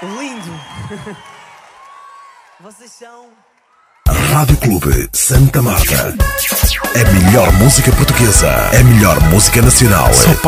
Lindo! Vocês são... Rádio Clube Santa Marta. É melhor música portuguesa. É melhor música nacional.